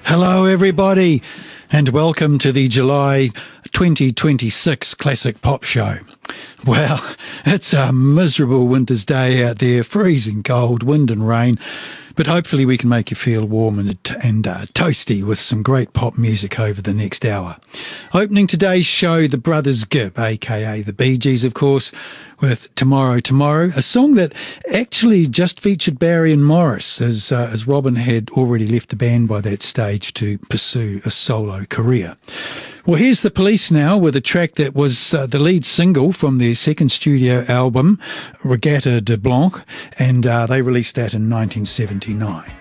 Hello, everybody, and welcome to the July 2026 Classic Pop Show. Well, it's a miserable winter's day out there, freezing cold, wind and rain, but hopefully we can make you feel warm and toasty with some great pop music over the next hour. Opening today's show, the Brothers Gibb, aka the Bee Gees, of course, with Tomorrow, Tomorrow, a song that actually just featured Barry and Morris, as Robin had already left the band by that stage to pursue a solo career. Well, here's the Police now with a track that was the lead single from their second studio album, Regatta de Blanc, and they released that in 1979.